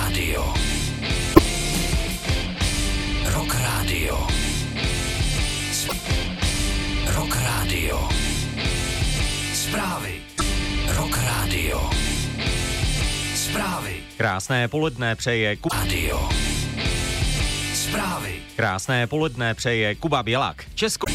Rádio. Rock Rádio. Rock Rádio. Zprávy. Rock Rádio. Zprávy. Krásné poledne přeje Rádio. Zprávy. Krásné poledne přeje Kuba Bělak. Česko.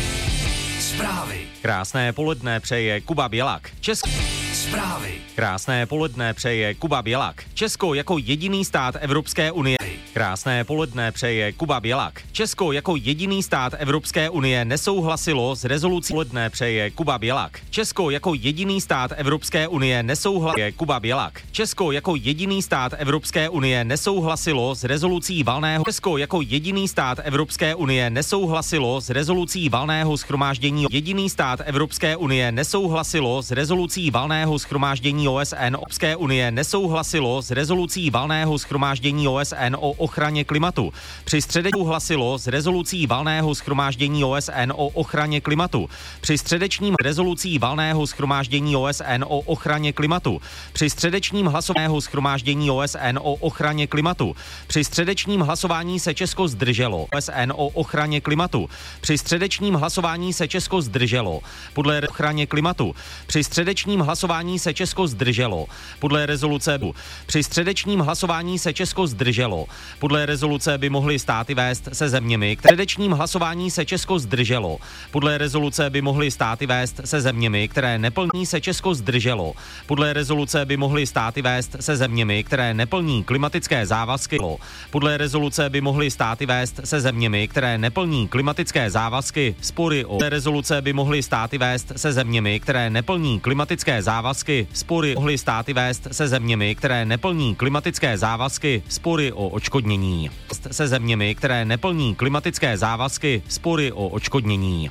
Zprávy. Krásné poledne přeje Kuba Bělak. Česko. Zprávy. Krásné poledne přeje Kuba Bělak. Česko jako jediný stát Evropské unie. Krásné poledne přeje Kuba Bělak. Česko jako jediný stát Evropské unie nesouhlasilo s rezolucí. Poledne přeje Kuba Bělak. Česko jako jediný stát Evropské unie nesouhlasilo. Kuba Bělak. Česko jako jediný stát Evropské unie nesouhlasilo s rezolucí valného. Česko jako jediný stát Evropské unie nesouhlasilo s rezolucí valného shromáždění. Jediný stát Evropské unie nesouhlasilo s rezolucí valného shromáždění OSN. Evropské unie nesouhlasilo s rezolucí valného shromáždění OSN o ochraně klimatu. Při středečním hlasilo s rezolucí valného shromáždění OSN o ochraně klimatu. Při středečním rezolucí valného shromáždění OSN o ochraně klimatu. Při středečním hlasování shromáždění OSN o ochraně klimatu. Při středečním hlasování se Česko zdrželo. OSN o ochraně klimatu. Při středečním hlasování se Česko zdrželo. Podle ochraně klimatu. Při středečním hlasování se Česko zdrželo. Podle rezoluce. Při středečním hlasování se Česko zdrželo. Podle rezoluce by mohly státy vést se zeměmi, které středečním hlasování se Česko zdrželo. Podle rezoluce by mohly státy vést se zeměmi, které neplní se Česko zdrželo. Podle rezoluce by mohly státy vést se zeměmi, které neplní klimatické závazky. Podle rezoluce by mohly státy vést se zeměmi, které neplní klimatické závazky. Spory o rezoluce by mohly státy vést se zeměmi, které neplní klimatické závazky. Spory mohly státy vést se zeměmi, které neplní klimatické závazky. Spory o odškodnění. Se zeměmi, které neplní klimatické závazky, spory o odškodnění.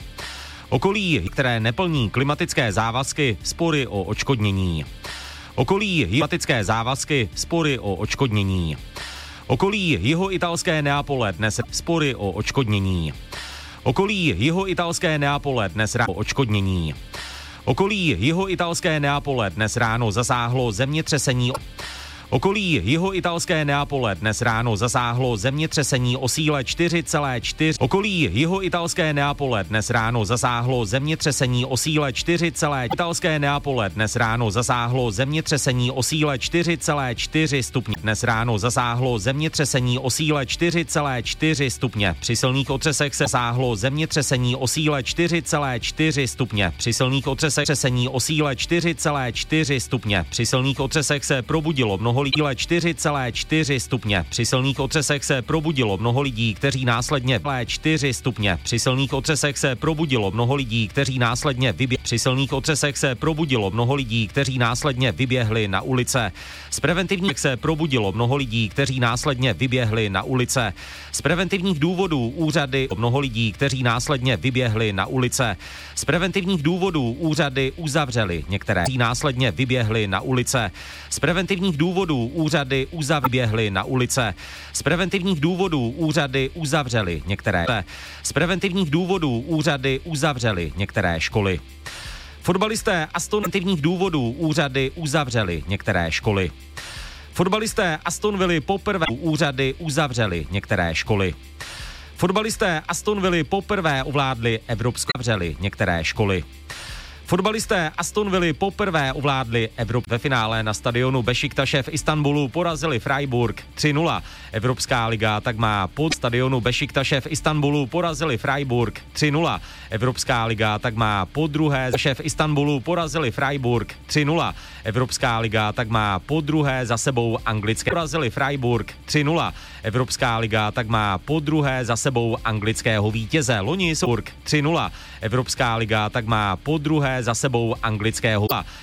Okolí, které neplní klimatické závazky, spory o odškodnění. Okolí klimatické závazky, spory o odškodnění. Okolí jihoitalské Neapole dnes spory o odškodnění. Okolí jihoitalské Neapole dnes o odškodnění. Okolí jihoitalské Neapole dnes ráno zasáhlo zemětřesení. Okolí jihoitalské Neapole dnes ráno zasáhlo zemětřesení o síle 4,4. Okolí jihoitalské Neapole dnes ráno zasáhlo zemětřesení o síle 4,4. Italské Neapole dnes ráno zasáhlo zemětřesení o síle 4,4 stupně. Dnes ráno zasáhlo zemětřesení o síle 4,4 stupně. Při silných otřesech se zasáhlo zemětřesení o síle 4,4 stupně. Při silných otřesech o síle 4,4 stupně. Při silných otřesech se probudilo mnoho lidí 4,4 stupně. Při silných otřesech se probudilo mnoho lidí, kteří následně 4 stupně. Při silných otřesech se probudilo mnoho lidí, kteří následně Při silných otřesech se probudilo mnoho lidí, kteří následně vyběhli na ulice. Z preventivních se probudilo mnoho lidí, kteří následně vyběhli na ulice. Z preventivních důvodů úřady mnoho lidí, kteří následně vyběhli na ulice. Z preventivních důvodů úřady uzavřely některé, kteří následně vyběhli na ulice. Z preventivních důvodů úřady vyběhly na ulice. Z preventivních důvodů úřady uzavřely některé. Z preventivních důvodů úřady uzavřely některé školy. Fotbalisté Aston důvodů úřady uzavřely některé školy. Fotbalisté Aston Villy poprvé úřady uzavřely některé školy. Fotbalisté Aston Villy poprvé ovládli Evropskou zavřeli některé školy. Fotbalisté Aston Villy poprvé ovládli Evropu. Ve finále na stadionu Bešiktaše v Istanbulu porazili Freiburg 3-0. Evropská liga tak má pod stadionu Bešiktaše v Istanbulu porazili Freiburg 3-0. Evropská liga tak má podruhé v Istanbulu porazili Freiburg 3-0. Evropská liga tak má podruhé za sebou anglické porazili Freiburg 3-0. Evropská liga tak má podruhé za sebou anglického vítěze. Loni Freiburg 3-0. Evropská liga tak má podruhé za sebou anglického.